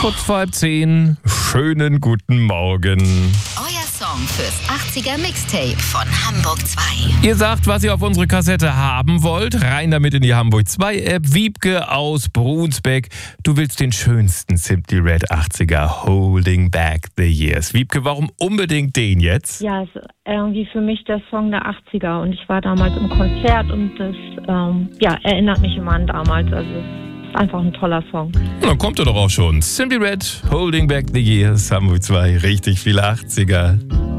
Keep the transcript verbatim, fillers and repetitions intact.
Kurz vor halb zehn. Schönen guten Morgen. Euer Song fürs achtziger Mixtape von Hamburg zwei. Ihr sagt, was ihr auf unsere Kassette haben wollt. Rein damit in die Hamburg zwei App. Wiebke aus Brunsbeck. Du willst den schönsten Simply Red achtziger Holding Back the Years. Wiebke, warum unbedingt den jetzt? Ja, es ist irgendwie für mich der Song der achtziger und ich war damals im Konzert und das ähm, ja, erinnert mich immer an damals. Also es ist einfach ein toller Song. Na, dann kommt er doch auch schon. Simply Red, Holding Back the Years, Hamburg zwei, richtig viele achtziger.